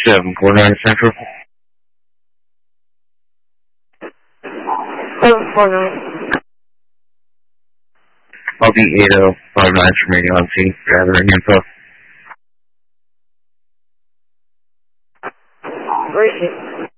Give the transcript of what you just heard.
749 Central. 749. I'll be 8059 from radio on scene, gathering info. Great.